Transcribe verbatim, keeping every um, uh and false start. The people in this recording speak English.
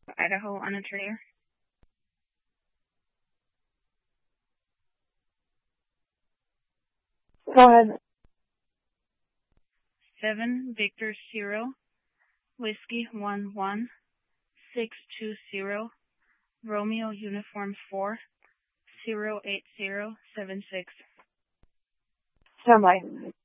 Idaho on a trader. Go ahead. Seven Victor Zero, Whiskey One One, Six Two Zero, Romeo Uniform Four, Zero Eight Zero Seven Six. Stand by.